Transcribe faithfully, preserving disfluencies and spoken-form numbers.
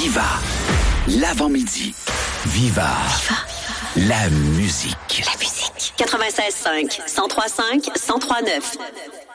Viva. L'avant-midi. Viva. Viva. La musique. La musique. quatre-vingt-seize cinq, cent trois cinq, cent trois neuf.